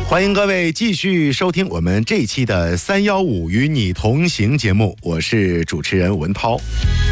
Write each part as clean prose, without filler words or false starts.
欢迎各位继续收听我们这一期的315与你同行节目，我是主持人文涛。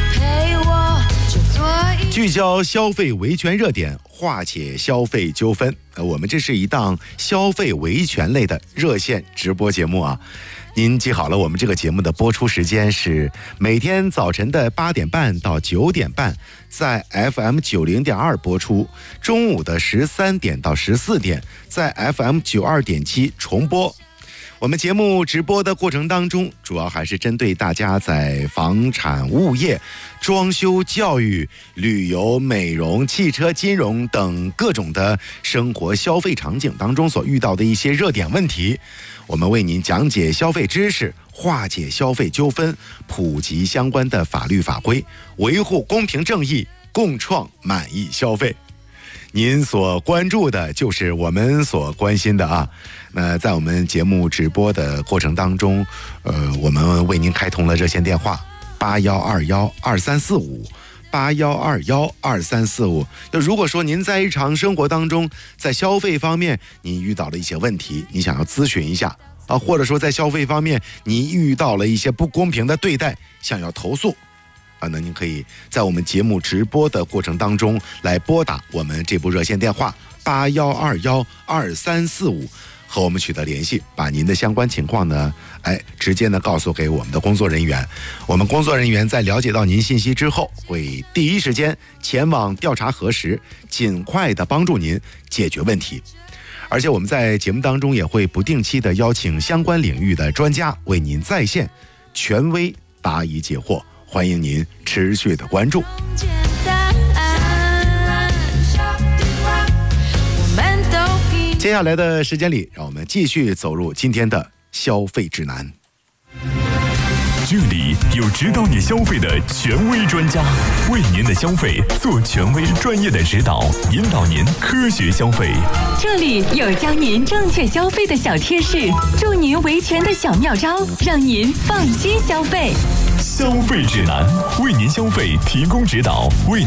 聚焦消费维权热点，化解消费纠纷。我们这是一档消费维权类的热线直播节目啊。您记好了，我们这个节目的播出时间是每天早晨的8点半到9点半，在 FM90.2 播出；中午的13点到14点，在 FM92.7 重播。我们节目直播的过程当中，主要还是针对大家在房产物业、装修、教育、旅游、美容、汽车、金融等各种的生活消费场景当中所遇到的一些热点问题，我们为您讲解消费知识，化解消费纠纷，普及相关的法律法规，维护公平正义，共创满意消费。您所关注的就是我们所关心的啊。那在我们节目直播的过程当中，我们为您开通了热线电话81212345，81212345。就如果说您在日常生活当中，在消费方面您遇到了一些问题，你想要咨询一下啊，或者说在消费方面你遇到了一些不公平的对待，想要投诉。那您可以在我们节目直播的过程当中来拨打我们这部热线电话81212345，和我们取得联系，把您的相关情况呢，直接呢告诉给我们的工作人员。我们工作人员在了解到您信息之后，会第一时间前往调查核实，尽快的帮助您解决问题。而且我们在节目当中也会不定期的邀请相关领域的专家为您在线权威答疑解惑。欢迎您持续的关注。接下来的时间里，让我们继续走入今天的消费指南。 这里有指导你消费的权威专家，为您的消费做权威专业的指导，引导您科学消费。 这里有教您正确消费的小贴士，助您维权的小妙招，让您放心消费。 消费指南，为您消费提供指导，为